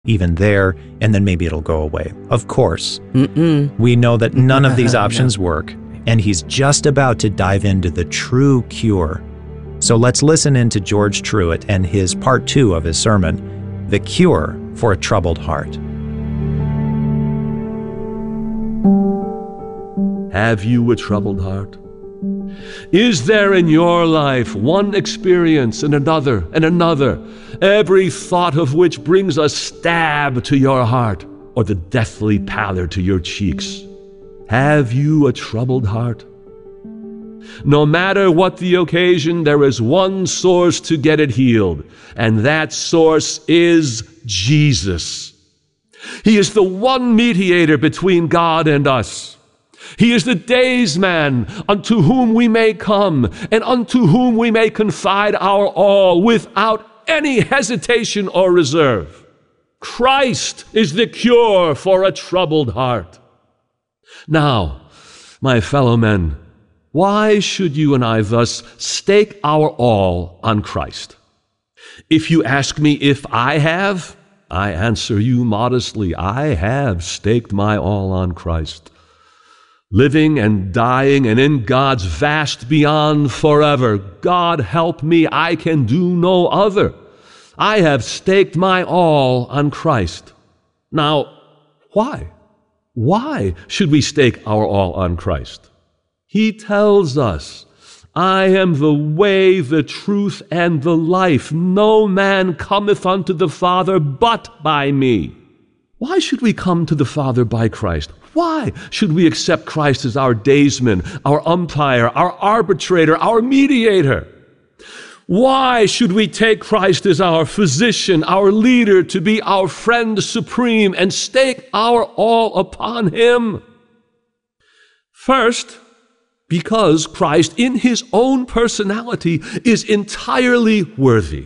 even there, and then maybe it'll go away. Of course, we know that none of these options work, and he's just about to dive into the true cure. So let's listen in to George Truett and his part 2 of his sermon, The Cure for a Troubled Heart. Have you a troubled heart? Is there in your life one experience and another, every thought of which brings a stab to your heart or the deathly pallor to your cheeks? Have you a troubled heart? No matter what the occasion, there is one source to get it healed, and that source is Jesus. He is the one mediator between God and us. He is the days man unto whom we may come and unto whom we may confide our all without any hesitation or reserve. Christ is the cure for a troubled heart. Now, my fellow men, why should you and I thus stake our all on Christ? If you ask me if I have, I answer you modestly, I have staked my all on Christ. Living and dying and in God's vast beyond forever, God help me, I can do no other. I have staked my all on Christ. Now, why? Why should we stake our all on Christ? He tells us, I am the way, the truth, and the life. No man cometh unto the Father but by me. Why should we come to the Father by Christ? Why should we accept Christ as our daysman, our umpire, our arbitrator, our mediator? Why should we take Christ as our physician, our leader, to be our friend supreme and stake our all upon him? First, because Christ in his own personality is entirely worthy.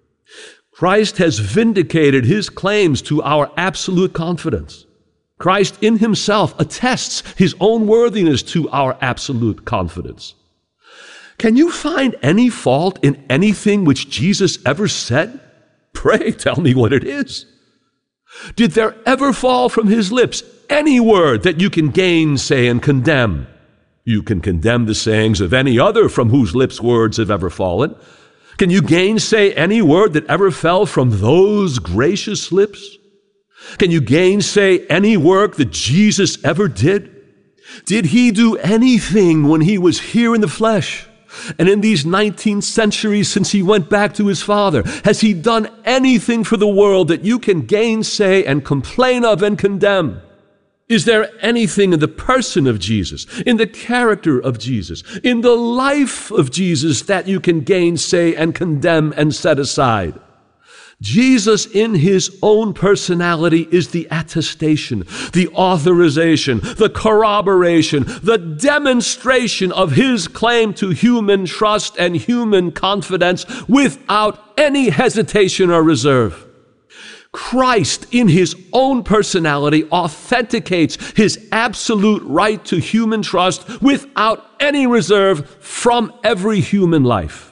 Christ has vindicated his claims to our absolute confidence. Christ in himself attests his own worthiness to our absolute confidence. Can you find any fault in anything which Jesus ever said? Pray tell me what it is. Did there ever fall from his lips any word that you can gainsay and condemn? You can condemn the sayings of any other from whose lips words have ever fallen. Can you gainsay any word that ever fell from those gracious lips? Can you gainsay any work that Jesus ever did? Did he do anything when he was here in the flesh? And in these 19 centuries since he went back to his Father, has he done anything for the world that you can gainsay and complain of and condemn? Is there anything in the person of Jesus, in the character of Jesus, in the life of Jesus that you can gainsay and condemn and set aside? Jesus in his own personality is the attestation, the authorization, the corroboration, the demonstration of his claim to human trust and human confidence without any hesitation or reserve. Christ in his own personality authenticates his absolute right to human trust without any reserve from every human life.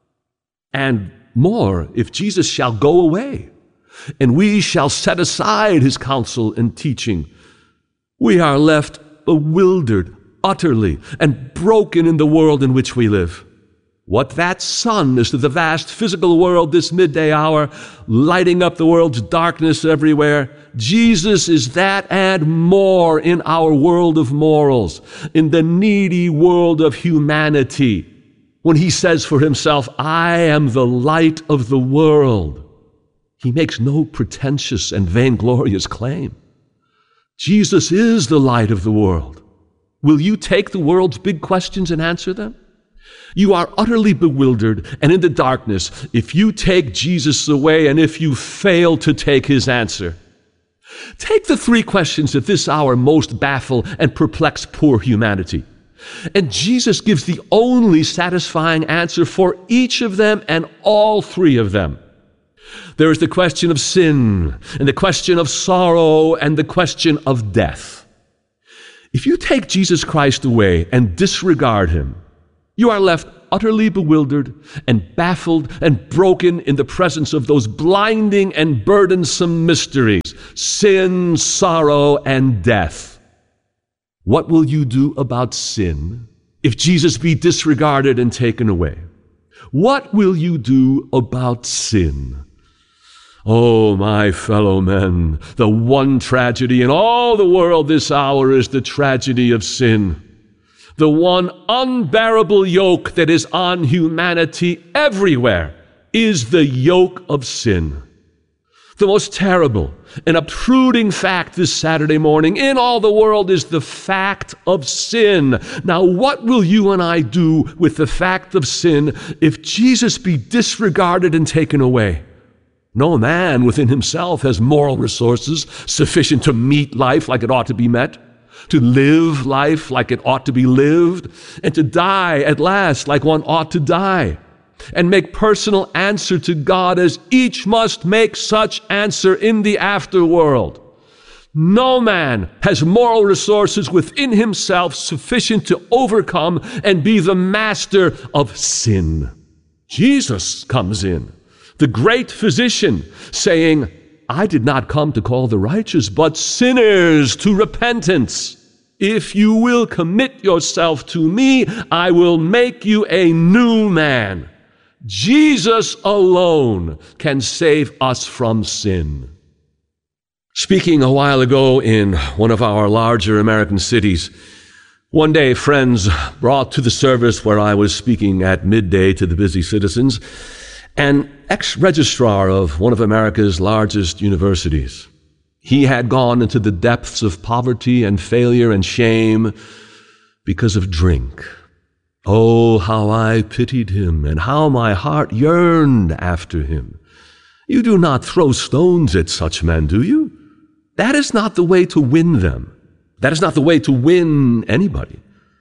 And more, if Jesus shall go away, and we shall set aside his counsel and teaching, we are left bewildered, utterly, and broken in the world in which we live. What that sun is to the vast physical world this midday hour, lighting up the world's darkness everywhere, Jesus is that and more in our world of morals, in the needy world of humanity. When he says for himself, I am the light of the world, he makes no pretentious and vainglorious claim. Jesus is the light of the world. Will you take the world's big questions and answer them? You are utterly bewildered and in the darkness if you take Jesus away and if you fail to take his answer. Take the three questions that this hour most baffle and perplex poor humanity. And Jesus gives the only satisfying answer for each of them and all three of them. There is the question of sin, and the question of sorrow, and the question of death. If you take Jesus Christ away and disregard him, you are left utterly bewildered and baffled and broken in the presence of those blinding and burdensome mysteries, sin, sorrow, and death. What will you do about sin if Jesus be disregarded and taken away? What will you do about sin? Oh, my fellow men, the one tragedy in all the world this hour is the tragedy of sin. The one unbearable yoke that is on humanity everywhere is the yoke of sin. The most terrible and obtruding fact this Saturday morning in all the world is the fact of sin. Now, what will you and I do with the fact of sin if Jesus be disregarded and taken away? No man within himself has moral resources sufficient to meet life like it ought to be met, to live life like it ought to be lived, and to die at last like one ought to die, and make personal answer to God as each must make such answer in the afterworld. No man has moral resources within himself sufficient to overcome and be the master of sin. Jesus comes in, the great physician, saying, I did not come to call the righteous, but sinners to repentance. If you will commit yourself to me, I will make you a new man. Jesus alone can save us from sin. Speaking a while ago in one of our larger American cities, one day friends brought to the service where I was speaking at midday to the busy citizens an ex-registrar of one of America's largest universities. He had gone into the depths of poverty and failure and shame because of drink. Oh, how I pitied him, and how my heart yearned after him. You do not throw stones at such men, do you? That is not the way to win them. That is not the way to win anybody.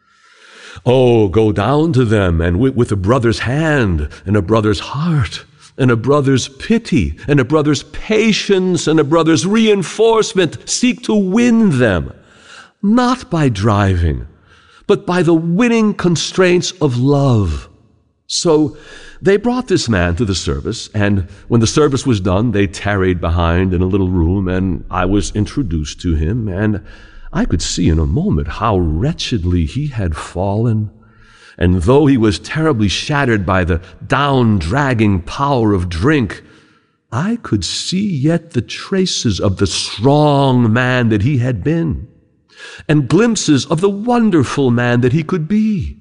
Oh, go down to them and with a brother's hand and a brother's heart and a brother's pity and a brother's patience and a brother's reinforcement, seek to win them, not by driving, but by the winning constraints of love. So they brought this man to the service, and when the service was done, they tarried behind in a little room, and I was introduced to him, and I could see in a moment how wretchedly he had fallen. And though he was terribly shattered by the down-dragging power of drink, I could see yet the traces of the strong man that he had been, and glimpses of the wonderful man that he could be.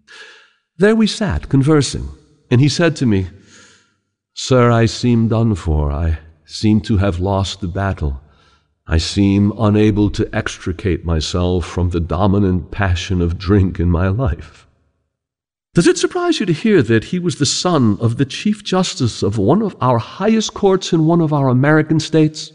There we sat, conversing, and he said to me, Sir, I seem done for. I seem to have lost the battle. I seem unable to extricate myself from the dominant passion of drink in my life. Does it surprise you to hear that he was the son of the Chief Justice of one of our highest courts in one of our American states?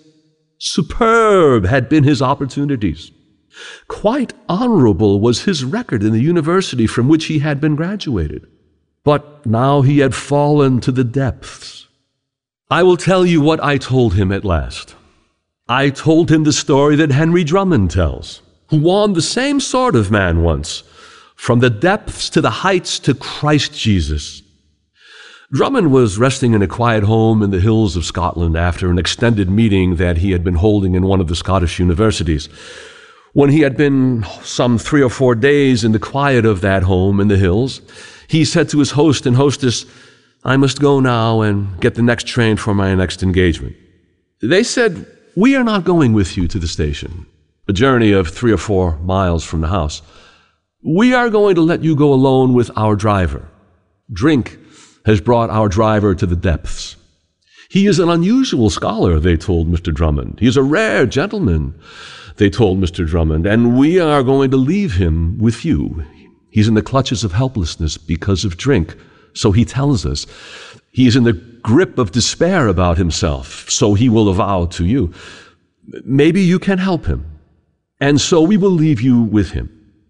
Superb had been his opportunities. Quite honorable was his record in the university from which he had been graduated. But now he had fallen to the depths. I will tell you what I told him at last. I told him the story that Henry Drummond tells, who won the same sort of man once, from the depths to the heights to Christ Jesus. Drummond was resting in a quiet home in the hills of Scotland after an extended meeting that he had been holding in one of the Scottish universities. When he had been some 3 or 4 days in the quiet of that home in the hills, he said to his host and hostess, I must go now and get the next train for my next engagement. They said, We are not going with you to the station, a journey of 3 or 4 miles from the house. We are going to let you go alone with our driver. Drink has brought our driver to the depths. He is an unusual scholar, they told Mr. Drummond. He is a rare gentleman, they told Mr. Drummond, and we are going to leave him with you. He's in the clutches of helplessness because of drink, so he tells us. He is in the grip of despair about himself, so he will avow to you. Maybe you can help him, and so we will leave you with him.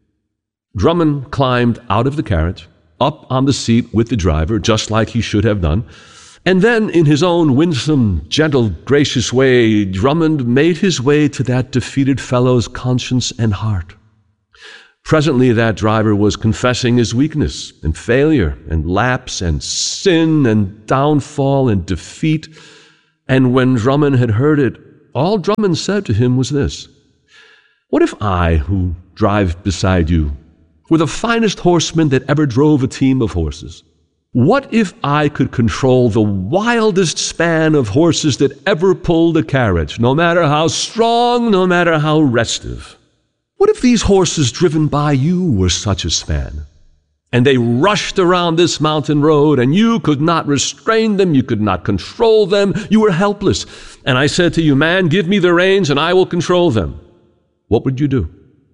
Drummond climbed out of the carriage, up on the seat with the driver, just like he should have done, and then in his own winsome, gentle, gracious way, Drummond made his way to that defeated fellow's conscience and heart. Presently, that driver was confessing his weakness and failure and lapse and sin and downfall and defeat. And when Drummond had heard it, all Drummond said to him was this: "What if I, who drive beside you, were the finest horseman that ever drove a team of horses? What if I could control the wildest span of horses that ever pulled a carriage, no matter how strong, no matter how restive? What if these horses driven by you were such a span, and they rushed around this mountain road, and you could not restrain them, you could not control them, you were helpless, and I said to you, 'Man, give me the reins and I will control them'? What would you do?"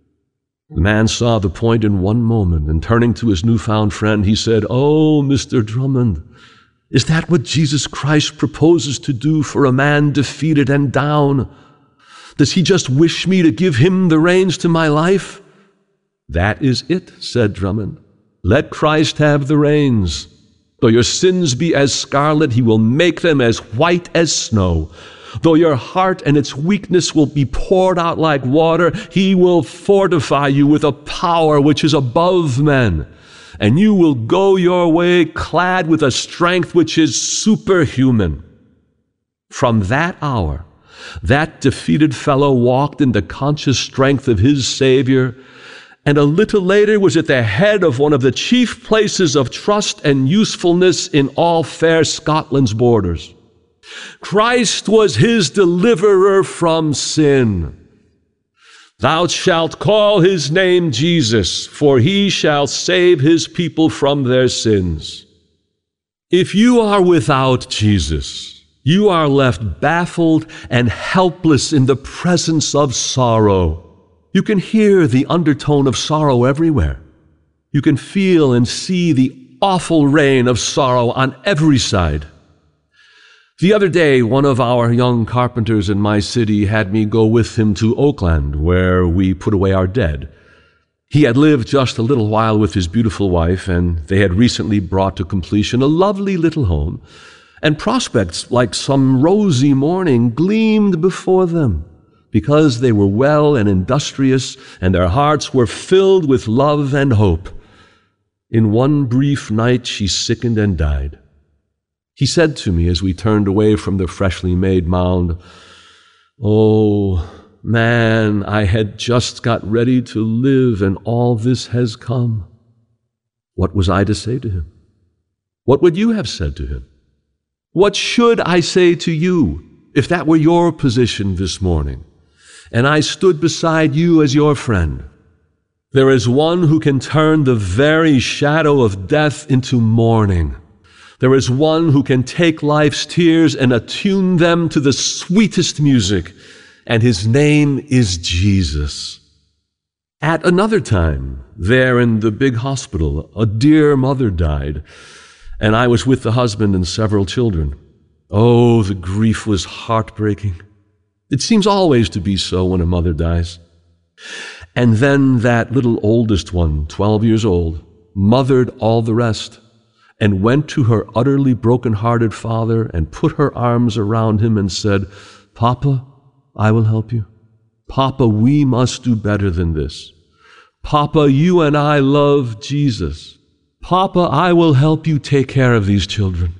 The man saw the point in one moment, and turning to his newfound friend, he said, "Oh, Mr. Drummond, is that what Jesus Christ proposes to do for a man defeated and down? Does he just wish me to give him the reins to my life?" "That is it," said Drummond. "Let Christ have the reins. Though your sins be as scarlet, he will make them as white as snow. Though your heart and its weakness will be poured out like water, he will fortify you with a power which is above men. And you will go your way clad with a strength which is superhuman." From that hour, that defeated fellow walked in the conscious strength of his Savior, and a little later was at the head of one of the chief places of trust and usefulness in all fair Scotland's borders. Christ was his deliverer from sin. "Thou shalt call his name Jesus, for he shall save his people from their sins." If you are without Jesus, you are left baffled and helpless in the presence of sorrow. You can hear the undertone of sorrow everywhere. You can feel and see the awful rain of sorrow on every side. The other day, one of our young carpenters in my city had me go with him to Oakland, where we put away our dead. He had lived just a little while with his beautiful wife, and they had recently brought to completion a lovely little home, and prospects like some rosy morning gleamed before them, because they were well and industrious, and their hearts were filled with love and hope. In one brief night, she sickened and died. He said to me as we turned away from the freshly made mound, "Oh, man, I had just got ready to live, and all this has come." What was I to say to him? What would you have said to him? What should I say to you if that were your position this morning, and I stood beside you as your friend? There is one who can turn the very shadow of death into morning. There is one who can take life's tears and attune them to the sweetest music, and his name is Jesus. At another time, there in the big hospital, a dear mother died, and I was with the husband and several children. Oh, the grief was heartbreaking. It seems always to be so when a mother dies. And then that little oldest one, 12 years old, mothered all the rest, and went to her utterly broken-hearted father and put her arms around him and said, "Papa, I will help you. Papa, we must do better than this. Papa, you and I love Jesus. Papa, I will help you take care of these children."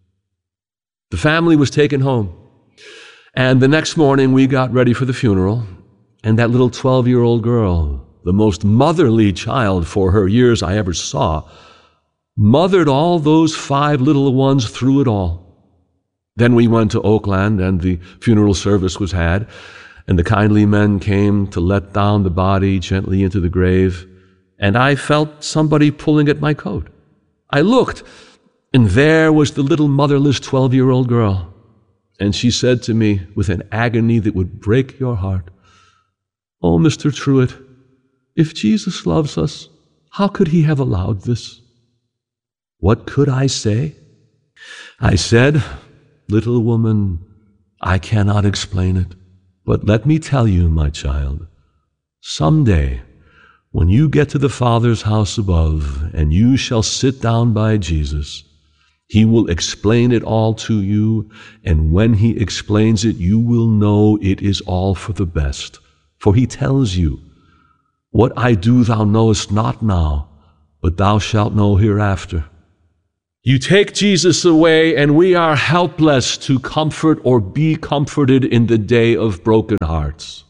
The family was taken home, and the next morning we got ready for the funeral, and that little 12-year-old girl, the most motherly child for her years I ever saw, mothered all those 5 little ones through it all. Then we went to Oakland, and the funeral service was had, and the kindly men came to let down the body gently into the grave, and I felt somebody pulling at my coat. I looked, and there was the little motherless 12-year-old girl, and she said to me with an agony that would break your heart, "Oh, Mr. Truett, if Jesus loves us, how could he have allowed this?" What could I say? I said, "Little woman, I cannot explain it, but let me tell you, my child, someday, when you get to the Father's house above, and you shall sit down by Jesus, he will explain it all to you, and when he explains it, you will know it is all for the best, for he tells you, What I do thou knowest not now, but thou shalt know hereafter. You take Jesus away, and we are helpless to comfort or be comforted in the day of broken hearts.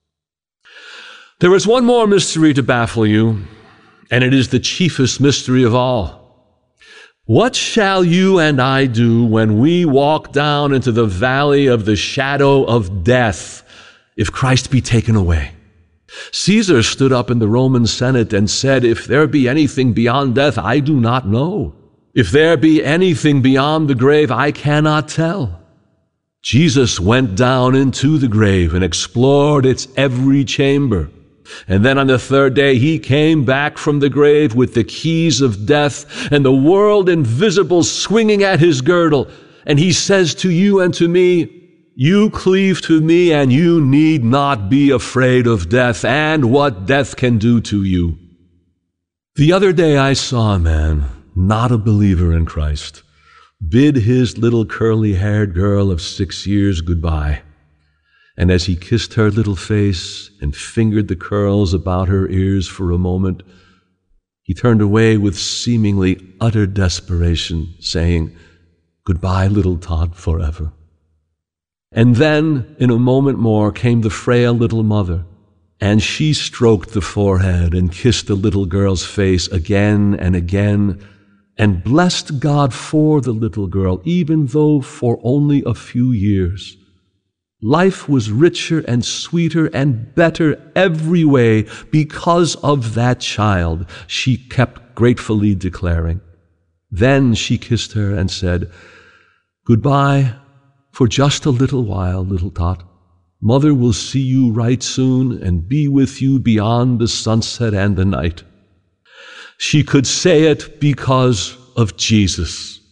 There is one more mystery to baffle you, and it is the chiefest mystery of all. What shall you and I do when we walk down into the valley of the shadow of death if Christ be taken away? Caesar stood up in the Roman Senate and said, "If there be anything beyond death, I do not know. If there be anything beyond the grave, I cannot tell." Jesus went down into the grave and explored its every chamber. And then on the third day, he came back from the grave with the keys of death and the world invisible swinging at his girdle. And he says to you and to me, "You cleave to me, and you need not be afraid of death and what death can do to you." The other day I saw a man, not a believer in Christ, bid his little curly-haired girl of 6 years goodbye. And as he kissed her little face and fingered the curls about her ears for a moment, he turned away with seemingly utter desperation, saying, "Goodbye, little Todd, forever." And then, in a moment more, came the frail little mother, and she stroked the forehead and kissed the little girl's face again and again, and blessed God for the little girl, even though for only a few years. Life was richer and sweeter and better every way because of that child, she kept gratefully declaring. Then she kissed her and said, "Goodbye for just a little while, little Tot. Mother will see you right soon and be with you beyond the sunset and the night." She could say it because of Jesus.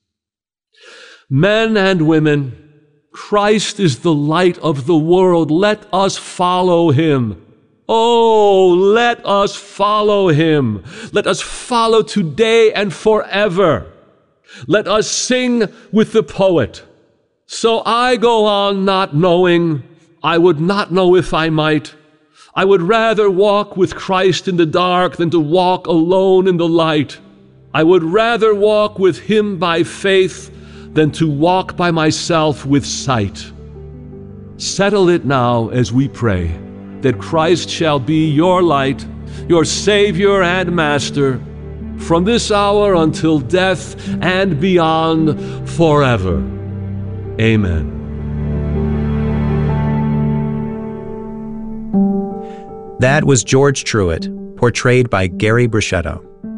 Men and women, Christ is the light of the world. Let us follow him. Oh, let us follow him. Let us follow today and forever. Let us sing with the poet. So I go on not knowing, I would not know if I might. I would rather walk with Christ in the dark than to walk alone in the light. I would rather walk with him by faith than to walk by myself with sight. Settle it now as we pray, that Christ shall be your light, your Savior and Master, from this hour until death and beyond forever. Amen. That was George Truett, portrayed by Gary Bruschetto.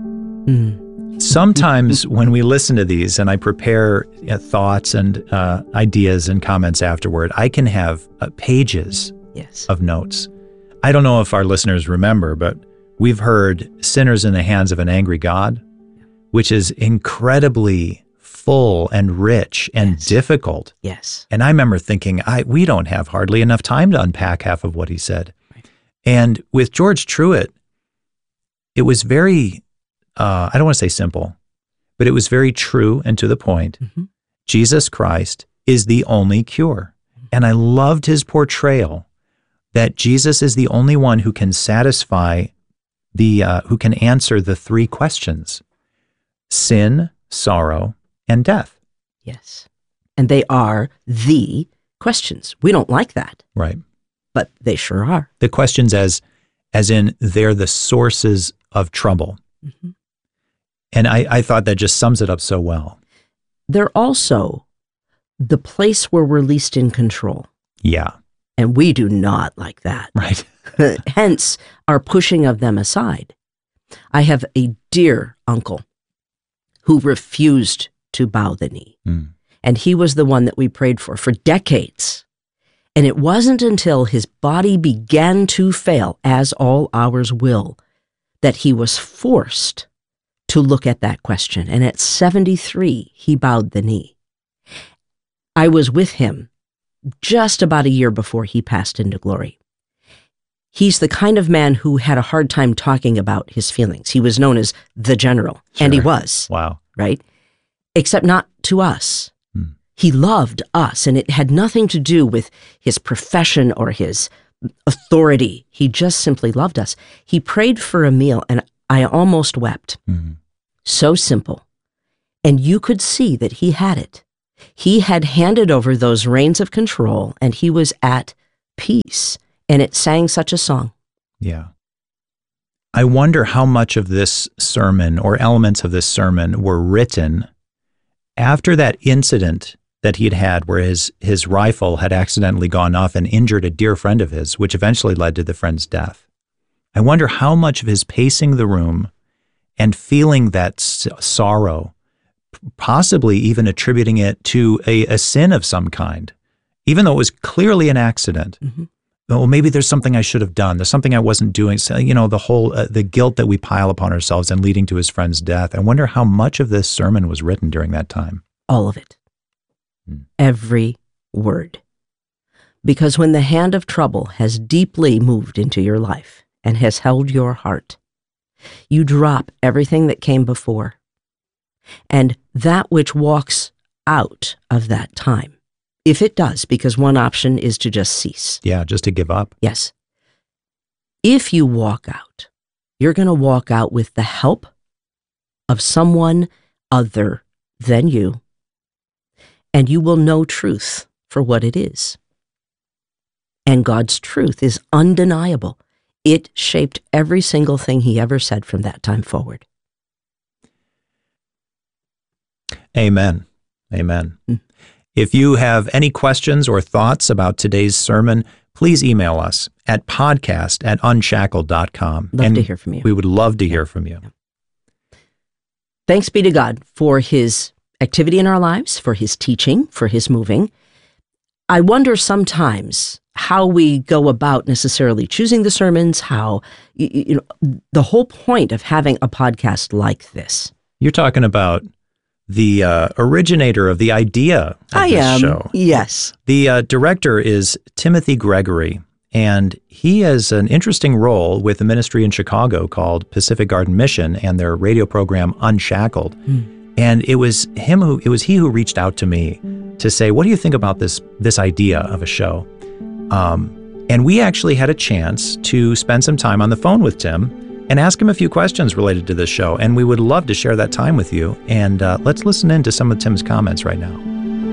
Sometimes when we listen to these and I prepare thoughts and ideas and comments afterward, I can have pages of notes. I don't know if our listeners remember, but we've heard Sinners in the Hands of an Angry God, which is incredibly full and rich and difficult. Yes. And I remember thinking, we don't have hardly enough time to unpack half of what he said. Right. And with George Truett, it was very, I don't want to say simple, but it was very true and to the point. Mm-hmm. Jesus Christ is the only cure. And I loved his portrayal that Jesus is the only one who can satisfy who can answer the three questions: sin, sorrow, and death. Yes. And they are the questions. We don't like that. Right. But they sure are. The questions as in they're the sources of trouble. Mm-hmm. And I thought that just sums it up so well. They're also the place where we're least in control. Yeah. And we do not like that. Right. Hence our pushing of them aside. I have a dear uncle who refused to bow the knee. Mm. And he was the one that we prayed for decades. And it wasn't until his body began to fail, as all ours will, that he was forced to look at that question. And at 73, he bowed the knee. I was with him just about a year before he passed into glory. He's the kind of man who had a hard time talking about his feelings. He was known as the general, and he was. Wow. Right? Except not to us. He loved us, and it had nothing to do with his profession or his authority. He just simply loved us. He prayed for a meal, and I almost wept. Mm-hmm. So simple. And you could see that he had it. He had handed over those reins of control, and he was at peace. And it sang such a song. Yeah. I wonder how much of this sermon or elements of this sermon were written after that incident that he'd had where his rifle had accidentally gone off and injured a dear friend of his, which eventually led to the friend's death. I wonder how much of his pacing the room and feeling that sorrow, possibly even attributing it to a sin of some kind, even though it was clearly an accident. Mm-hmm. Oh, maybe there's something I should have done. There's something I wasn't doing. So, the whole, the guilt that we pile upon ourselves and leading to his friend's death. I wonder how much of this sermon was written during that time. All of it. Every word. Because when the hand of trouble has deeply moved into your life and has held your heart, you drop everything that came before. And that which walks out of that time, if it does, because one option is to just cease. Yeah, just to give up. Yes. If you walk out, you're going to walk out with the help of someone other than you, and you will know truth for what it is. And God's truth is undeniable. It shaped every single thing he ever said from that time forward. Amen. Amen. If you have any questions or thoughts about today's sermon, please email us at podcast@unshackled.com. Love to hear from you. We would love to hear from you. Thanks be to God for his activity in our lives, for his teaching, for his moving. I wonder sometimes how we go about necessarily choosing the sermons, how, the whole point of having a podcast like this. You're talking about the originator of the idea of this show. Yes. The director is Timothy Gregory, and he has an interesting role with a ministry in Chicago called Pacific Garden Mission and their radio program Unshackled. And it was he who reached out to me to say, what do you think about this idea of a show? And we actually had a chance to spend some time on the phone with Tim and ask him a few questions related to this show. And we would love to share that time with you. And let's listen in to some of Tim's comments right now.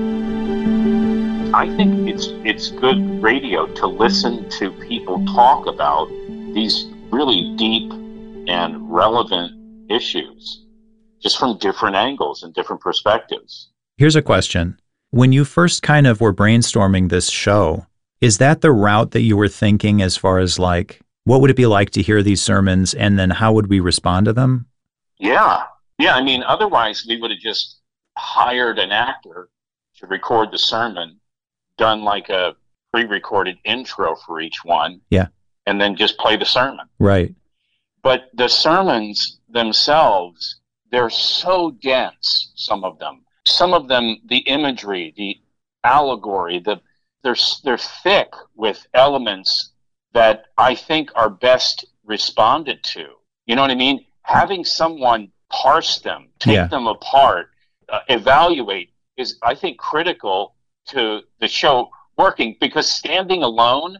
I think it's good radio to listen to people talk about these really deep and relevant issues, just from different angles and different perspectives. Here's a question. When you first kind of were brainstorming this show, is that the route that you were thinking as far as like, what would it be like to hear these sermons and then how would we respond to them? Yeah. I mean, otherwise we would have just hired an actor to record the sermon, done like a pre-recorded intro for each one. Yeah. And then just play the sermon. Right. But the sermons themselves, they're so dense, some of them. Some of them, the imagery, the allegory, they're thick with elements that I think are best responded to. You know what I mean? Having someone parse them, take them apart, evaluate is, I think, critical to the show working, because standing alone,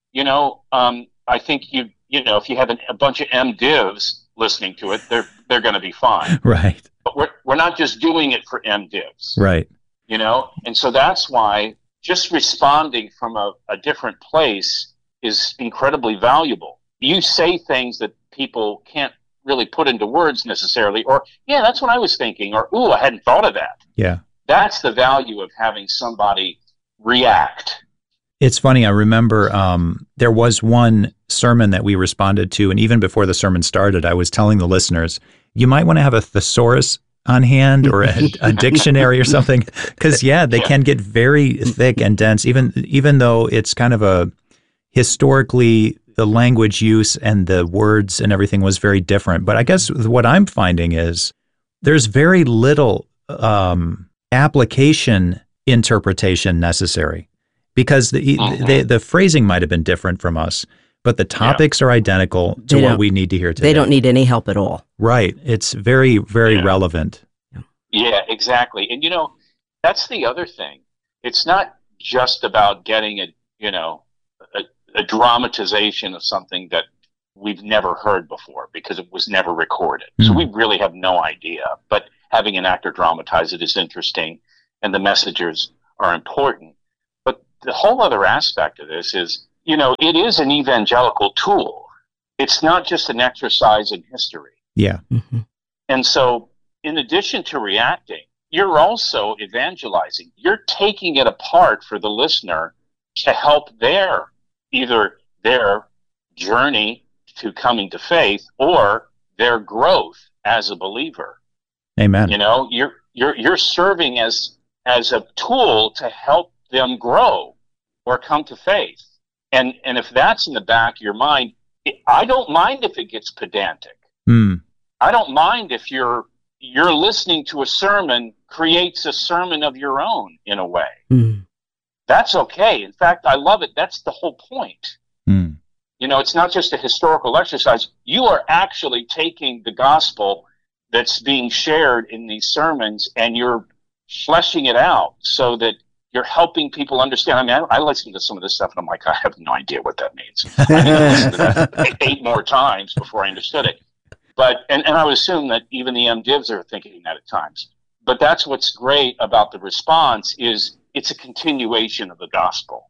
I think if you have a bunch of MDivs listening to it, they're going to be fine. Right. But we're not just doing it for MDivs. Right. And so that's why just responding from a different place is incredibly valuable. You say things that people can't really put into words necessarily, or, yeah, that's what I was thinking, or, ooh, I hadn't thought of that. Yeah. That's the value of having somebody react. It's funny, I remember there was one sermon that we responded to, and even before the sermon started, I was telling the listeners, you might want to have a thesaurus on hand or a dictionary or something, because, they can get very thick and dense, even though it's kind of a historically, the language use and the words and everything was very different. But I guess what I'm finding is there's very little application interpretation necessary, because the phrasing might have been different from us, but the topics are identical to what we need to hear today. They don't need any help at all. Right. It's very, very relevant. Yeah, exactly. And, that's the other thing. It's not just about getting a dramatization of something that we've never heard before because it was never recorded. So we really have no idea. But having an actor dramatize it is interesting, and the messages are important. But the whole other aspect of this is, it is an evangelical tool. It's not just an exercise in history. Yeah. Mm-hmm. And so in addition to reacting, you're also evangelizing. You're taking it apart for the listener to help either their journey to coming to faith or their growth as a believer. Amen. You're serving as a tool to help them grow or come to faith. And if that's in the back of your mind, I don't mind if it gets pedantic. I don't mind if you're listening to a sermon creates a sermon of your own in a way. That's okay. In fact, I love it. That's the whole point. It's not just a historical exercise. You are actually taking the gospel that's being shared in these sermons and you're fleshing it out so that you're helping people understand. I mean, I listen to some of this stuff and I'm like, I have no idea what that means. I need to listen to that 8 more times before I understood it. But and I would assume that even the MDivs are thinking that at times. But that's what's great about the response is it's a continuation of the gospel.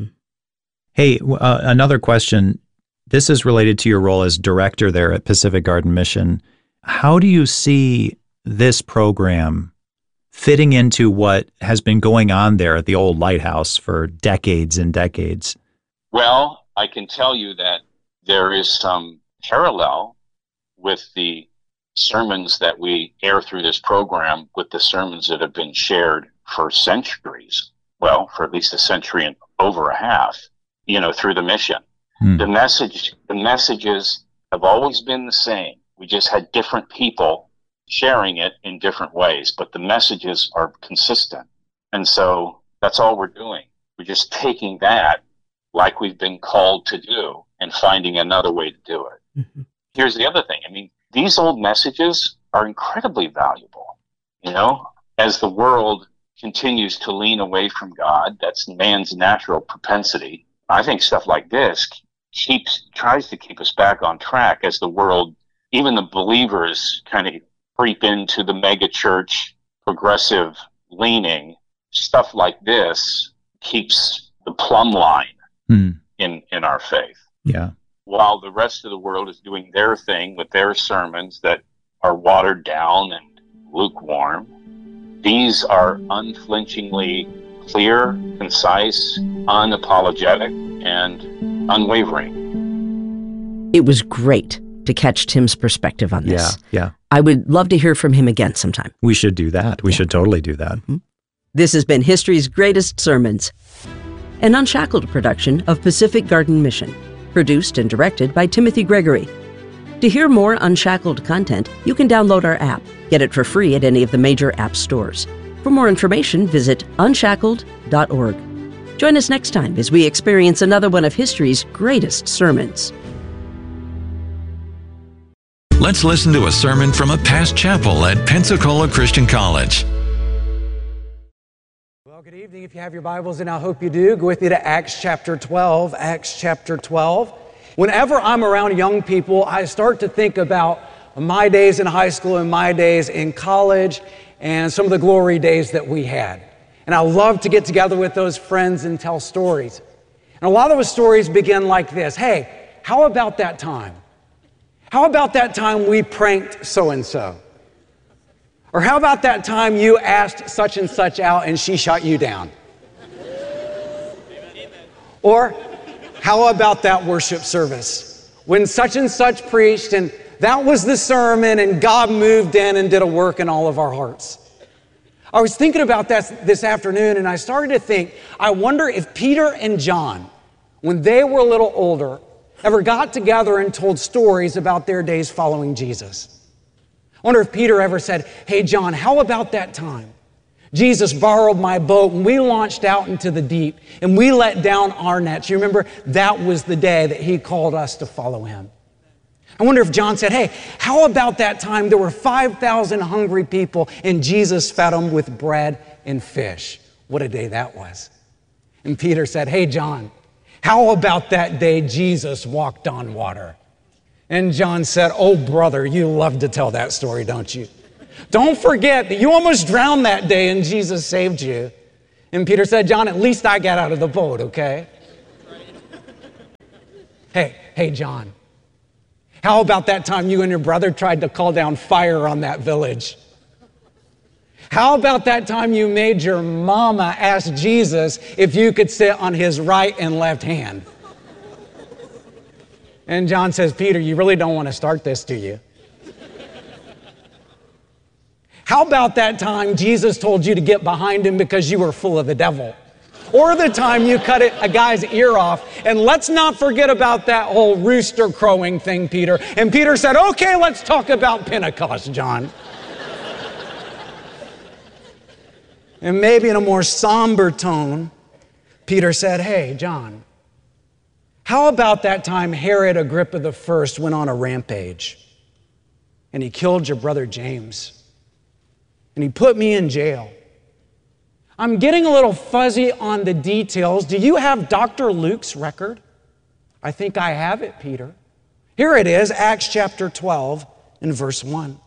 Hey, another question. This is related to your role as director there at Pacific Garden Mission. How do you see this program fitting into what has been going on there at the old lighthouse for decades and decades? Well, I can tell you that there is some parallel with the sermons that we air through this program with the sermons that have been shared for centuries. Well, for at least a century and over a half, through the mission. The messages have always been the same. We just had different people sharing it in different ways, but the messages are consistent. And so that's all we're doing. We're just taking that like we've been called to do and finding another way to do it. Mm-hmm. Here's the other thing. I mean, these old messages are incredibly valuable. As the world continues to lean away from God, that's man's natural propensity. I think stuff like this tries to keep us back on track as the world, even the believers, kind of creep into the mega church progressive leaning. Stuff like this keeps the plumb line in our faith. Yeah. While the rest of the world is doing their thing with their sermons that are watered down and lukewarm, these are unflinchingly clear, concise, unapologetic, and unwavering. It was great to catch Tim's perspective on this. Yeah. I would love to hear from him again sometime. We should do that. We should totally do that. Mm-hmm. This has been History's Greatest Sermons, an Unshackled production of Pacific Garden Mission, produced and directed by Timothy Gregory. To hear more Unshackled content, you can download our app. Get it for free at any of the major app stores. For more information, visit unshackled.org. Join us next time as we experience another one of history's greatest sermons. Let's listen to a sermon from a past chapel at Pensacola Christian College. Well, good evening. If you have your Bibles, and I hope you do, go with me to Acts chapter 12. Acts chapter 12. Whenever I'm around young people, I start to think about my days in high school and my days in college and some of the glory days that we had. And I love to get together with those friends and tell stories. And a lot of those stories begin like this. Hey, how about that time? How about that time we pranked so-and-so? Or how about that time you asked such and such out and she shot you down? Or how about that worship service when such and such preached and that was the sermon and God moved in and did a work in all of our hearts? I was thinking about that this afternoon and I started to think, I wonder if Peter and John, when they were a little older, ever got together and told stories about their days following Jesus. I wonder if Peter ever said, hey John, how about that time Jesus borrowed my boat and we launched out into the deep and we let down our nets. You remember that was the day that he called us to follow him. I wonder if John said, hey, how about that time there were 5,000 hungry people and Jesus fed them with bread and fish? What a day that was. And Peter said, hey, John, How about that day Jesus walked on water? And John said, oh, brother, you love to tell that story, don't you? Don't forget that you almost drowned that day and Jesus saved you. And Peter said, John, at least I got out of the boat, okay? Hey, John, how about that time you and your brother tried to call down fire on that village? How about that time you made your mama ask Jesus if you could sit on his right and left hand? And John says, Peter, you really don't want to start this, do you? How about that time Jesus told you to get behind him because you were full of the devil? Or the time you cut a guy's ear off? And let's not forget about that whole rooster crowing thing, Peter. And Peter said, okay, let's talk about Pentecost, John. And maybe in a more somber tone, Peter said, hey, John, how about that time Herod Agrippa I went on a rampage and he killed your brother James and he put me in jail? I'm getting a little fuzzy on the details. Do you have Dr. Luke's record? I think I have it, Peter. Here it is, Acts chapter 12 and verse 1.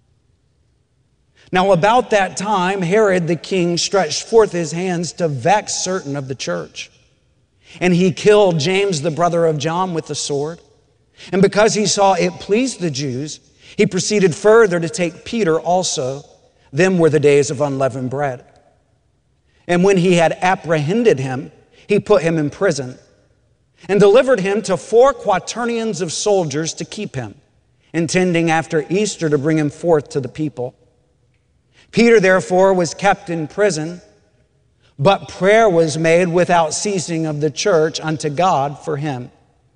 Now about that time, Herod the king stretched forth his hands to vex certain of the church. And he killed James, the brother of John, with the sword. And because he saw it pleased the Jews, he proceeded further to take Peter also. Them were the days of unleavened bread. And when he had apprehended him, he put him in prison and delivered him to 4 quaternions of soldiers to keep him, intending after Easter to bring him forth to the people. Peter, therefore, was kept in prison, but prayer was made without ceasing of the church unto God for him.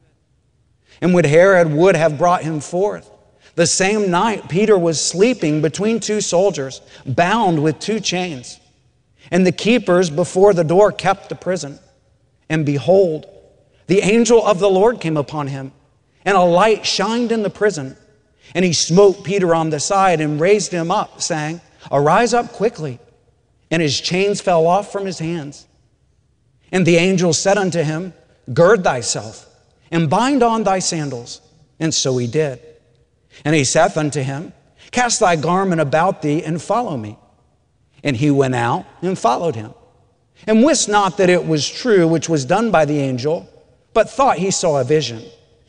And when Herod would have brought him forth, the same night Peter was sleeping between 2 soldiers, bound with 2 chains. And the keepers before the door kept the prison. And behold, the angel of the Lord came upon him, and a light shined in the prison. And he smote Peter on the side and raised him up, saying, arise up quickly. And his chains fell off from his hands. And the angel said unto him, gird thyself, and bind on thy sandals. And so he did. And he saith unto him, cast thy garment about thee, and follow me. And he went out and followed him, and wist not that it was true which was done by the angel, but thought he saw a vision.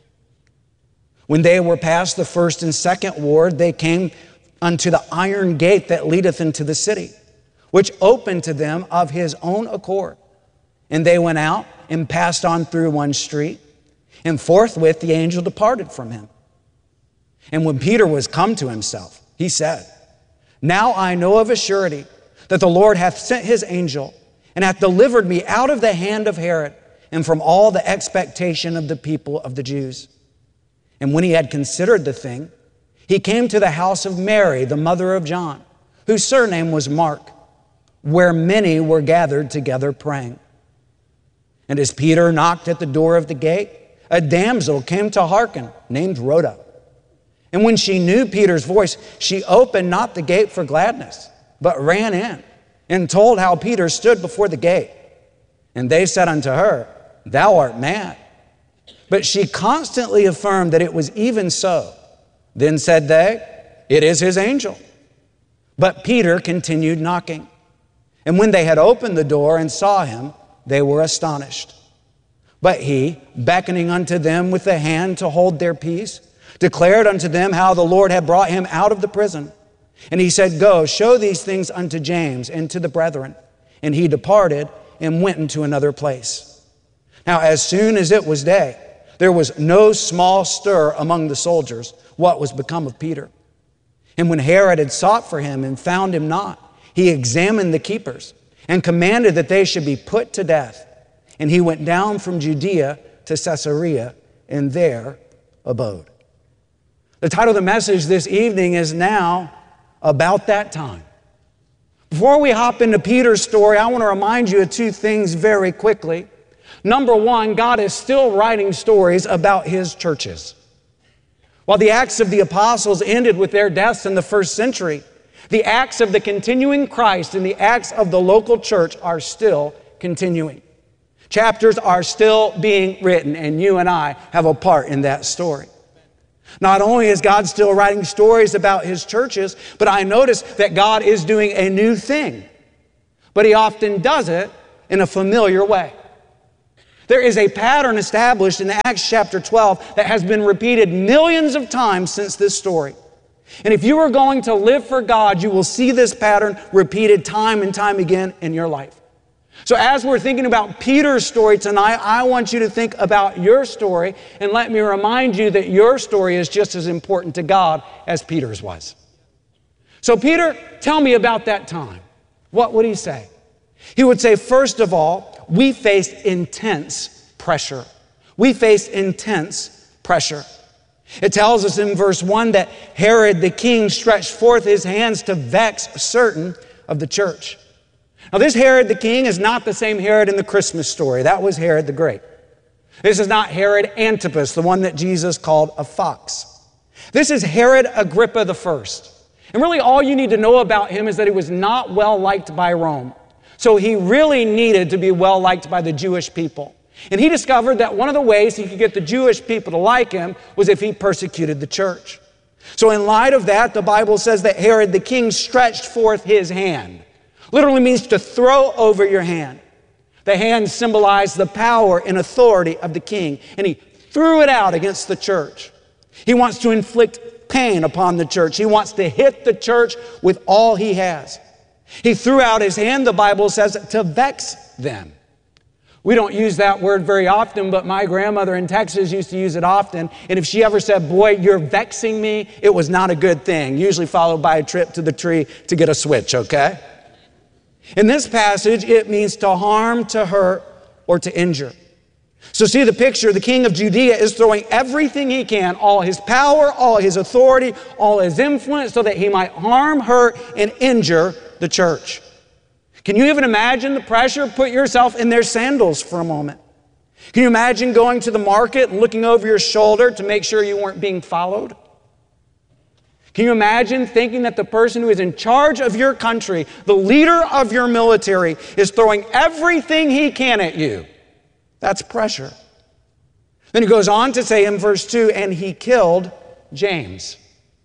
When they were past the first and second ward, they came unto the iron gate that leadeth into the city, which opened to them of his own accord. And they went out and passed on through one street, and forthwith the angel departed from him. And when Peter was come to himself, he said, now I know of a surety that the Lord hath sent his angel, and hath delivered me out of the hand of Herod, and from all the expectation of the people of the Jews. And when he had considered the thing, he came to the house of Mary, the mother of John, whose surname was Mark, where many were gathered together praying. And as Peter knocked at the door of the gate, a damsel came to hearken, named Rhoda. And when she knew Peter's voice, she opened not the gate for gladness, but ran in and told how Peter stood before the gate. And they said unto her, thou art mad. But she constantly affirmed that it was even so. Then said they, it is his angel. But Peter continued knocking. And when they had opened the door and saw him, they were astonished. But he, beckoning unto them with the hand to hold their peace, declared unto them how the Lord had brought him out of the prison. And he said, go, show these things unto James and to the brethren. And he departed and went into another place. Now, as soon as it was day, there was no small stir among the soldiers what was become of Peter. And when Herod had sought for him and found him not, he examined the keepers and commanded that they should be put to death. And he went down from Judea to Caesarea and there abode. The title of the message this evening is now about that time. Before we hop into Peter's story, I want to remind you of 2 things very quickly. Number 1, God is still writing stories about his churches. While the Acts of the Apostles ended with their deaths in the first century, the acts of the continuing Christ and the acts of the local church are still continuing. Chapters are still being written, and you and I have a part in that story. Not only is God still writing stories about His churches, but I notice that God is doing a new thing. But He often does it in a familiar way. There is a pattern established in Acts chapter 12 that has been repeated millions of times since this story. And if you are going to live for God, you will see this pattern repeated time and time again in your life. So as we're thinking about Peter's story tonight, I want you to think about your story, and let me remind you that your story is just as important to God as Peter's was. So Peter, tell me about that time. What would he say? He would say, first of all, we faced intense pressure. We faced intense pressure. It tells us in verse 1 that Herod the king stretched forth his hands to vex certain of the church. Now this Herod the king is not the same Herod in the Christmas story. That was Herod the Great. This is not Herod Antipas, the one that Jesus called a fox. This is Herod Agrippa I. And really all you need to know about him is that he was not well liked by Rome. So he really needed to be well liked by the Jewish people. And he discovered that one of the ways he could get the Jewish people to like him was if he persecuted the church. So in light of that, the Bible says that Herod the king stretched forth his hand. Literally means to throw over your hand. The hand symbolized the power and authority of the king, and he threw it out against the church. He wants to inflict pain upon the church. He wants to hit the church with all he has. He threw out his hand, the Bible says, to vex them. We don't use that word very often, but my grandmother in Texas used to use it often. And if she ever said, boy, you're vexing me, it was not a good thing, usually followed by a trip to the tree to get a switch, okay? In this passage, it means to harm, to hurt, or to injure. So see the picture, the king of Judea is throwing everything he can, all his power, all his authority, all his influence, so that he might harm, hurt, and injure the church. Can you even imagine the pressure? Put yourself in their sandals for a moment. Can you imagine going to the market and looking over your shoulder to make sure you weren't being followed? Can you imagine thinking that the person who is in charge of your country, the leader of your military, is throwing everything he can at you? That's pressure. Then he goes on to say in verse 2, and he killed James.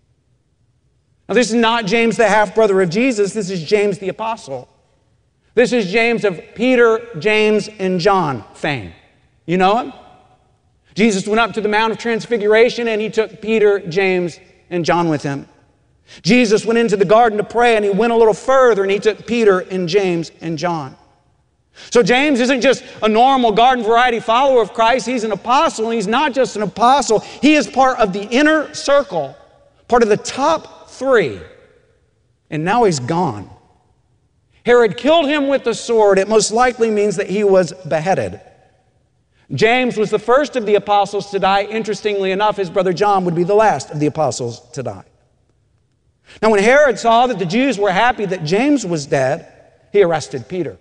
Now this is not James the half-brother of Jesus, this is James the apostle. This is James of Peter, James, and John fame. You know him? Jesus went up to the Mount of Transfiguration and he took Peter, James, and John with him. Jesus went into the garden to pray and he went a little further and he took Peter and James and John. So James isn't just a normal garden variety follower of Christ, he's an apostle, and he's not just an apostle, he is part of the inner circle, part of the top 3. And now he's gone. Herod killed him with the sword. It most likely means that he was beheaded. James was the first of the apostles to die. Interestingly enough, his brother John would be the last of the apostles to die. Now, when Herod saw that the Jews were happy that James was dead, he arrested Peter.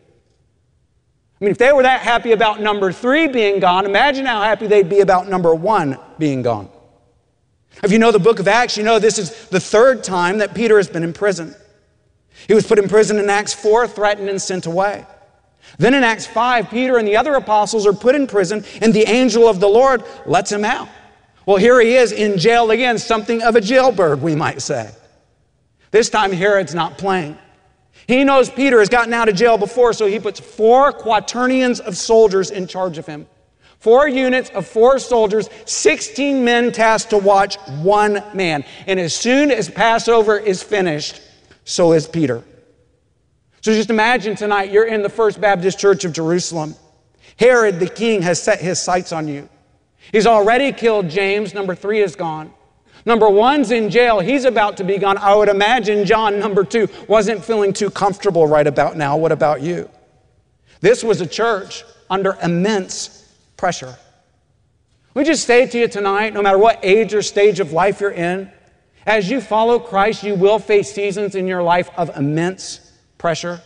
I mean, if they were that happy about number 3 being gone, imagine how happy they'd be about number 1 being gone. If you know the book of Acts, you know this is the 3rd time that Peter has been in prison. He was put in prison in Acts 4, threatened and sent away. Then in Acts 5, Peter and the other apostles are put in prison, and the angel of the Lord lets him out. Well, here he is in jail again, something of a jailbird, we might say. This time Herod's not playing. He knows Peter has gotten out of jail before, so he puts 4 quaternions of soldiers in charge of him. 4 units of 4 soldiers, 16 men tasked to watch 1 man. And as soon as Passover is finished, so is Peter. So just imagine tonight you're in the First Baptist Church of Jerusalem. Herod the king has set his sights on you. He's already killed James. Number 3 is gone. Number 1's in jail. He's about to be gone. I would imagine John, number 2, wasn't feeling too comfortable right about now. What about you? This was a church under immense pressure. Let me just say to you tonight, no matter what age or stage of life you're in, as you follow Christ, you will face seasons in your life of immense pressure.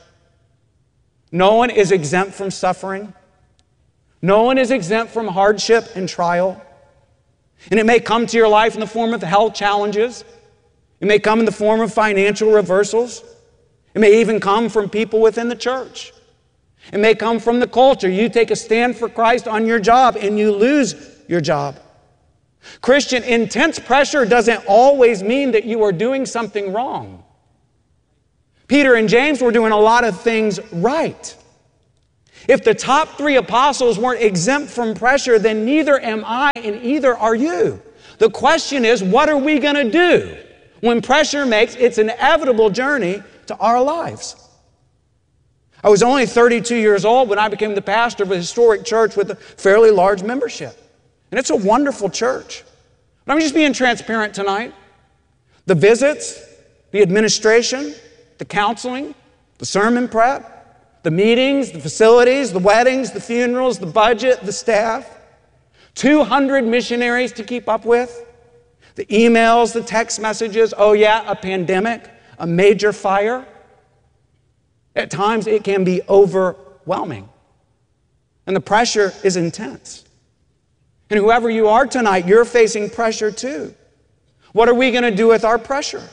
No one is exempt from suffering. No one is exempt from hardship and trial. And it may come to your life in the form of health challenges. It may come in the form of financial reversals. It may even come from people within the church. It may come from the culture. You take a stand for Christ on your job and you lose your job. Christian, intense pressure doesn't always mean that you are doing something wrong. Peter and James were doing a lot of things right. If the top 3 apostles weren't exempt from pressure, then neither am I and either are you. The question is, what are we going to do when pressure makes its inevitable journey to our lives? I was only 32 years old when I became the pastor of a historic church with a fairly large membership. And it's a wonderful church. But I'm just being transparent tonight. The visits, the administration, the counseling, the sermon prep, the meetings, the facilities, the weddings, the funerals, the budget, the staff, 200 missionaries to keep up with, the emails, the text messages, oh yeah, a pandemic, a major fire. At times it can be overwhelming. And the pressure is intense. And whoever you are tonight, you're facing pressure too. What are we going to do with our pressure?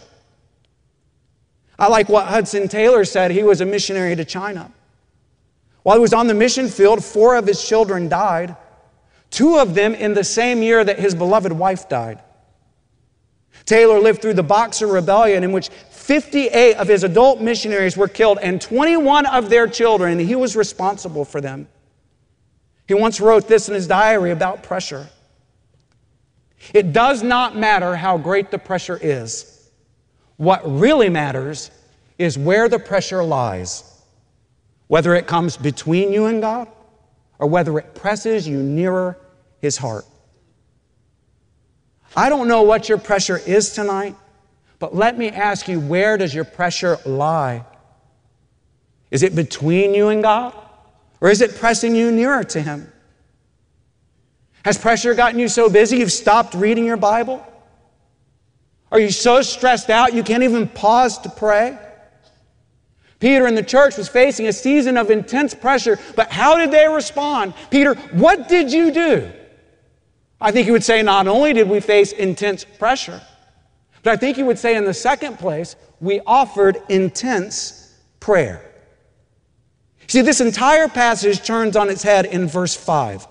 I like what Hudson Taylor said. He was a missionary to China. While he was on the mission field, 4 of his children died, 2 of them in the same year that his beloved wife died. Taylor lived through the Boxer Rebellion, in which 58 of his adult missionaries were killed and 21 of their children, he was responsible for them. He once wrote this in his diary about pressure. It does not matter how great the pressure is. What really matters is where the pressure lies, whether it comes between you and God or whether it presses you nearer His heart. I don't know what your pressure is tonight, but let me ask you, where does your pressure lie? Is it between you and God? Or is it pressing you nearer to Him? Has pressure gotten you so busy you've stopped reading your Bible? Are you so stressed out you can't even pause to pray? Peter and the church was facing a season of intense pressure, but how did they respond? Peter, what did you do? I think he would say not only did we face intense pressure, but I think he would say in the second place, we offered intense prayer. See, this entire passage turns on its head in verse 5.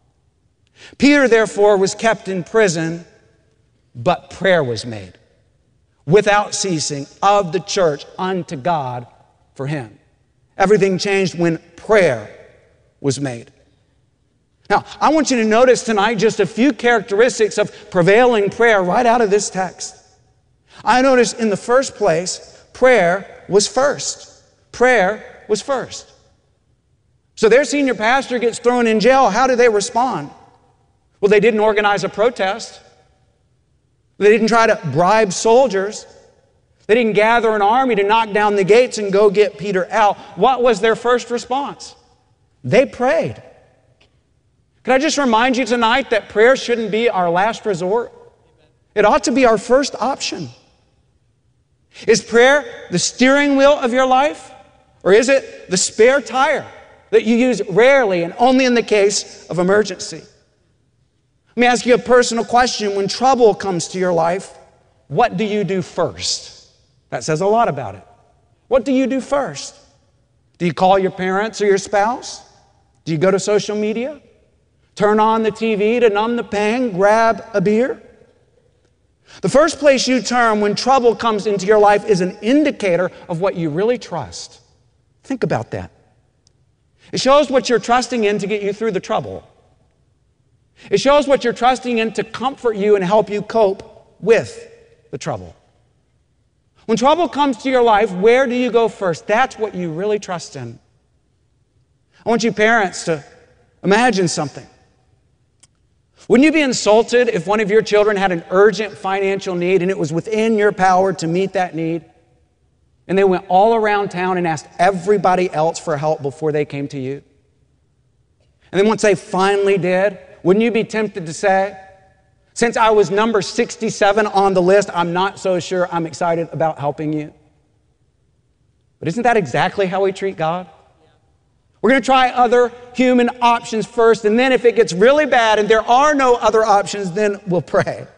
Peter, therefore, was kept in prison, but prayer was made without ceasing of the church unto God for him. Everything changed when prayer was made. Now, I want you to notice tonight just a few characteristics of prevailing prayer right out of this text. I notice in the first place, prayer was first. Prayer was first. So their senior pastor gets thrown in jail. How do they respond? Well, they didn't organize a protest. They didn't try to bribe soldiers. They didn't gather an army to knock down the gates and go get Peter out. What was their first response? They prayed. Can I just remind you tonight that prayer shouldn't be our last resort? It ought to be our first option. Is prayer the steering wheel of your life? Or is it the spare tire that you use rarely and only in the case of emergency? Let me ask you a personal question. When trouble comes to your life, what do you do first? That says a lot about it. What do you do first? Do you call your parents or your spouse? Do you go to social media? Turn on the TV to numb the pain? Grab a beer? The first place you turn when trouble comes into your life is an indicator of what you really trust. Think about that. It shows what you're trusting in to get you through the trouble. It shows what you're trusting in to comfort you and help you cope with the trouble. When trouble comes to your life, where do you go first? That's what you really trust in. I want you parents to imagine something. Wouldn't you be insulted if one of your children had an urgent financial need and it was within your power to meet that need, and they went all around town and asked everybody else for help before they came to you? And then once they finally did, wouldn't you be tempted to say, since I was number 67 on the list, I'm not so sure I'm excited about helping you? But isn't that exactly how we treat God? We're going to try other human options first, and then if it gets really bad and there are no other options, then we'll pray.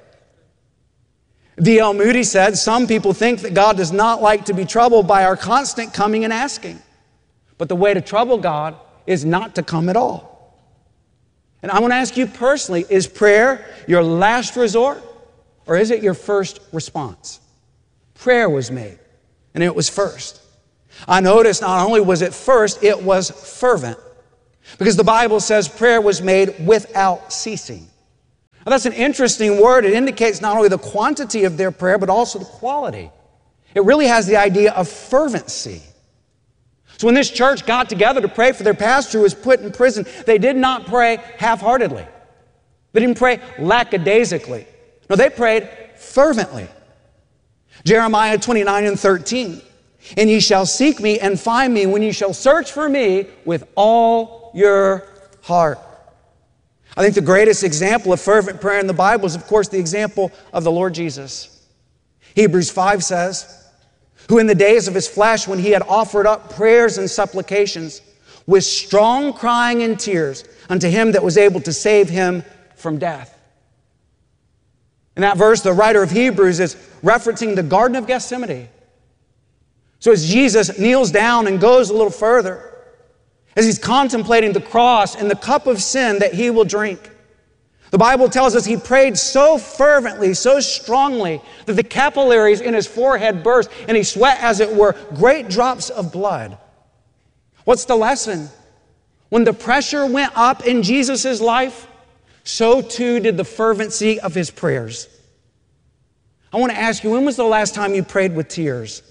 D.L. Moody said, some people think that God does not like to be troubled by our constant coming and asking. But the way to trouble God is not to come at all. And I want to ask you personally, is prayer your last resort or is it your first response? Prayer was made, and it was first. I noticed not only was it first, it was fervent. Because the Bible says prayer was made without ceasing. Now, that's an interesting word. It indicates not only the quantity of their prayer, but also the quality. It really has the idea of fervency. So when this church got together to pray for their pastor who was put in prison, they did not pray half-heartedly. They didn't pray lackadaisically. No, they prayed fervently. Jeremiah 29:13. And ye shall seek me and find me when ye shall search for me with all your heart. I think the greatest example of fervent prayer in the Bible is, of course, the example of the Lord Jesus. Hebrews 5 says, who in the days of his flesh, when he had offered up prayers and supplications, with strong crying and tears unto him that was able to save him from death. In that verse, the writer of Hebrews is referencing the Garden of Gethsemane. So as Jesus kneels down and goes a little further, as he's contemplating the cross and the cup of sin that he will drink, the Bible tells us he prayed so fervently, so strongly, that the capillaries in his forehead burst and he sweat, as it were, great drops of blood. What's the lesson? When the pressure went up in Jesus' life, so too did the fervency of his prayers. I want to ask you, when was the last time you prayed with tears?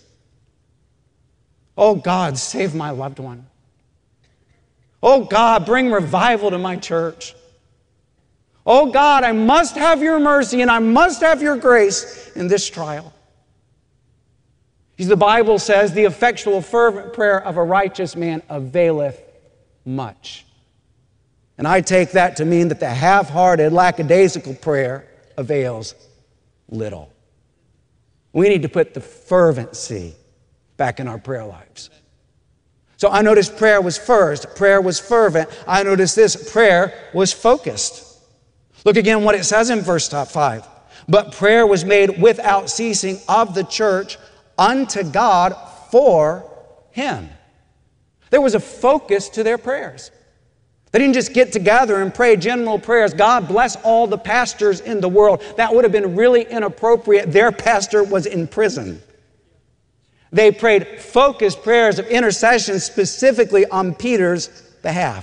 Oh God, save my loved one. Oh God, bring revival to my church. Oh God, I must have your mercy and I must have your grace in this trial. The Bible says, the effectual fervent prayer of a righteous man availeth much. And I take that to mean that the half-hearted, lackadaisical prayer avails little. We need to put the fervency back in our prayer lives. So I noticed prayer was first, prayer was fervent. I noticed this, prayer was focused. Look again what it says in verse 5. But prayer was made without ceasing of the church unto God for him. There was a focus to their prayers. They didn't just get together and pray general prayers. God bless all the pastors in the world. That would have been really inappropriate. Their pastor was in prison. They prayed focused prayers of intercession specifically on Peter's behalf.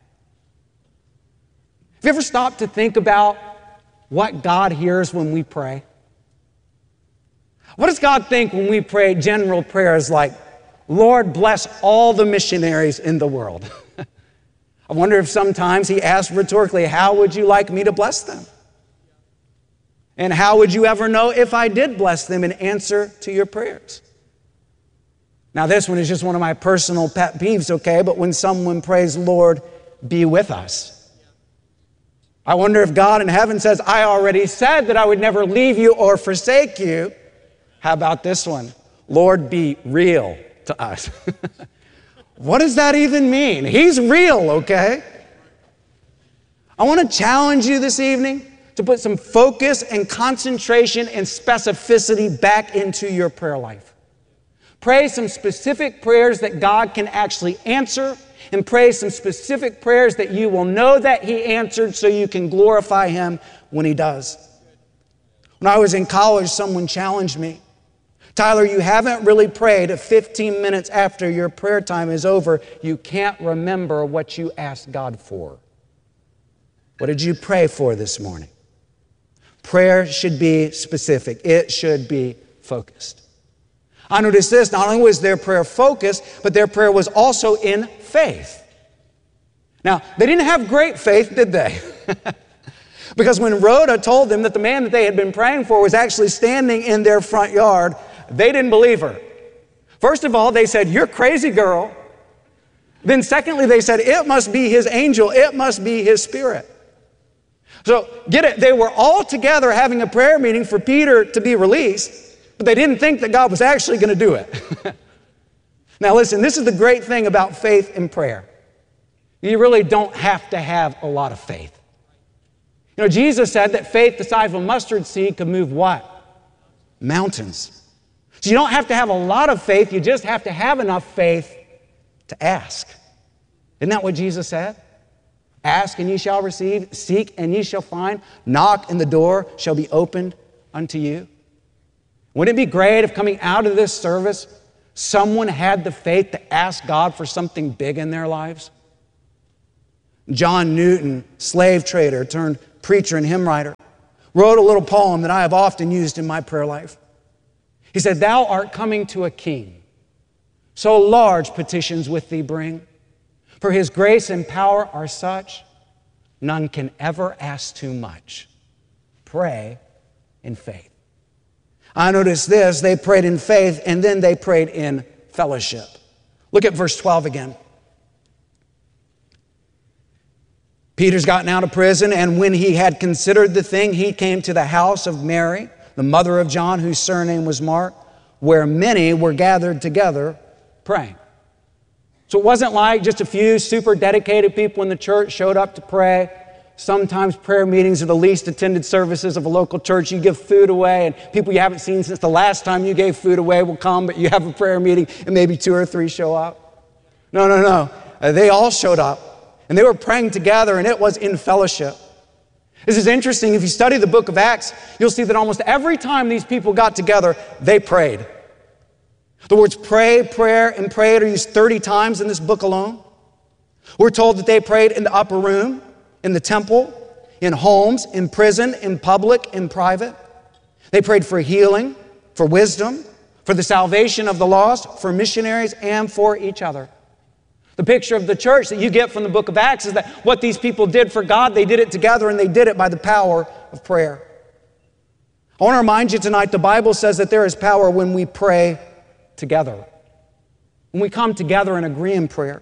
Have you ever stopped to think about what God hears when we pray? What does God think when we pray general prayers like, Lord, bless all the missionaries in the world? I wonder if sometimes he asks rhetorically, how would you like me to bless them? And how would you ever know if I did bless them in answer to your prayers? Now, this one is just one of my personal pet peeves, okay? But when someone prays, Lord, be with us. I wonder if God in heaven says, I already said that I would never leave you or forsake you. How about this one? Lord, be real to us. What does that even mean? He's real, okay? I want to challenge you this evening to put some focus and concentration and specificity back into your prayer life. Pray some specific prayers that God can actually answer, and pray some specific prayers that you will know that he answered so you can glorify him when he does. When I was in college, someone challenged me. Tyler, you haven't really prayed. If 15 minutes after your prayer time is over, you can't remember what you asked God for. What did you pray for this morning? Prayer should be specific. It should be focused. I noticed this, not only was their prayer focused, but their prayer was also in faith. Now, they didn't have great faith, did they? Because when Rhoda told them that the man that they had been praying for was actually standing in their front yard, they didn't believe her. First of all, they said, you're crazy, girl. Then secondly, they said, it must be his angel. It must be his spirit. So, get it, they were all together having a prayer meeting for Peter to be released, but they didn't think that God was actually going to do it. Now listen, this is the great thing about faith and prayer. You really don't have to have a lot of faith. You know, Jesus said that faith the size of a mustard seed could move what? Mountains. So you don't have to have a lot of faith, you just have to have enough faith to ask. Isn't that what Jesus said? Ask and ye shall receive, seek and ye shall find, knock and the door shall be opened unto you. Wouldn't it be great if coming out of this service, someone had the faith to ask God for something big in their lives? John Newton, slave trader turned preacher and hymn writer, wrote a little poem that I have often used in my prayer life. He said, "Thou art coming to a king, so large petitions with thee bring. For his grace and power are such, none can ever ask too much. Pray in faith." I noticed this, they prayed in faith and then they prayed in fellowship. Look at verse 12 again. Peter's gotten out of prison, and when he had considered the thing, he came to the house of Mary, the mother of John, whose surname was Mark, where many were gathered together praying. So it wasn't like just a few super dedicated people in the church showed up to pray. Sometimes prayer meetings are the least attended services of a local church. You give food away, and people you haven't seen since the last time you gave food away will come, but you have a prayer meeting and maybe 2 or 3 show up. No. They all showed up, and they were praying together, and it was in fellowship. This is interesting. If you study the book of Acts, you'll see that almost every time these people got together, they prayed. The words pray, prayer, and prayed are used 30 times in this book alone. We're told that they prayed in the upper room, in the temple, in homes, in prison, in public, in private. They prayed for healing, for wisdom, for the salvation of the lost, for missionaries, and for each other. The picture of the church that you get from the book of Acts is that what these people did for God, they did it together, and they did it by the power of prayer. I want to remind you tonight, the Bible says that there is power when we pray together, when we come together and agree in prayer.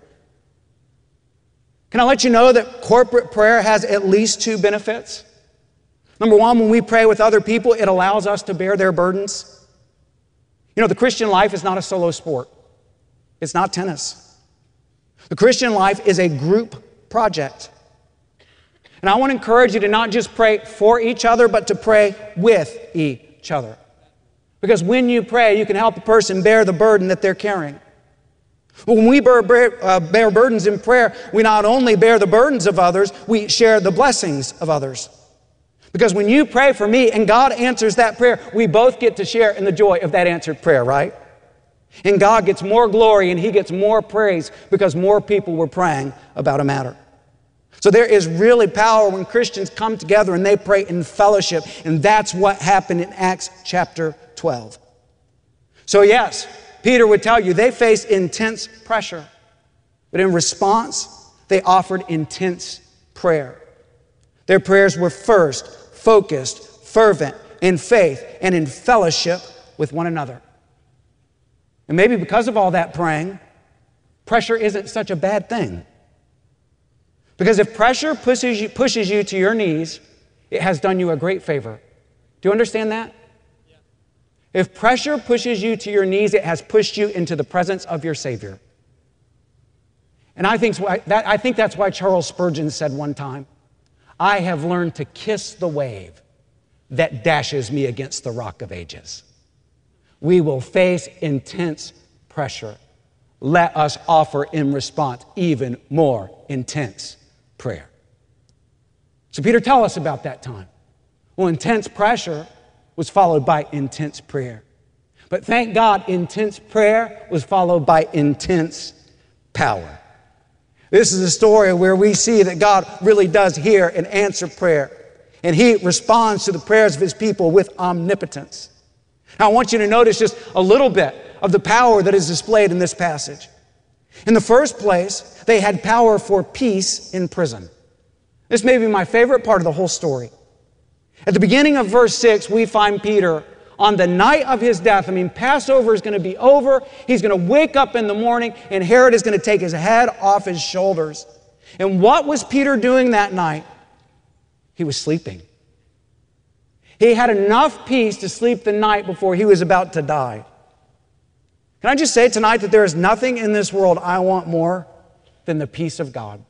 Can I let you know that corporate prayer has at least 2 benefits? Number one, when we pray with other people, it allows us to bear their burdens. You know, the Christian life is not a solo sport. It's not tennis. The Christian life is a group project. And I want to encourage you to not just pray for each other, but to pray with each other. Because when you pray, you can help a person bear the burden that they're carrying. When we bear burdens in prayer, we not only bear the burdens of others, we share the blessings of others. Because when you pray for me and God answers that prayer, we both get to share in the joy of that answered prayer, right? And God gets more glory and He gets more praise because more people were praying about a matter. So there is really power when Christians come together and they pray in fellowship. And that's what happened in Acts chapter 12. So yes, Peter would tell you they faced intense pressure, but in response, they offered intense prayer. Their prayers were first focused, fervent, in faith, and in fellowship with one another. And maybe because of all that praying, pressure isn't such a bad thing. Because if pressure pushes you to your knees, it has done you a great favor. Do you understand that? If pressure pushes you to your knees, it has pushed you into the presence of your Savior. And I think that's why Charles Spurgeon said one time, "I have learned to kiss the wave that dashes me against the rock of ages." We will face intense pressure. Let us offer in response even more intense prayer. So Peter, tell us about that time. Well, intense pressure was followed by intense prayer. But thank God, intense prayer was followed by intense power. This is a story where we see that God really does hear and answer prayer. And He responds to the prayers of His people with omnipotence. Now, I want you to notice just a little bit of the power that is displayed in this passage. In the first place, they had power for peace in prison. This may be my favorite part of the whole story. At the beginning of verse 6, we find Peter on the night of his death. Passover is going to be over. He's going to wake up in the morning, and Herod is going to take his head off his shoulders. And what was Peter doing that night? He was sleeping. He had enough peace to sleep the night before he was about to die. Can I just say tonight that there is nothing in this world I want more than the peace of God?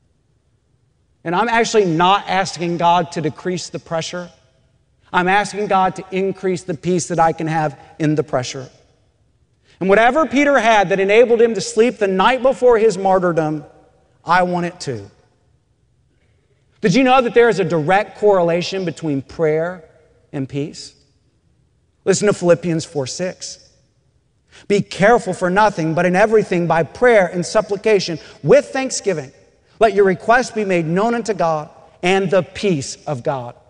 And I'm actually not asking God to decrease the pressure. I'm asking God to increase the peace that I can have in the pressure. And whatever Peter had that enabled him to sleep the night before his martyrdom, I want it too. Did you know that there is a direct correlation between prayer and peace? Listen to Philippians 4:6. Be careful for nothing, but in everything by prayer and supplication with thanksgiving. Let your requests be made known unto God, and the peace of God,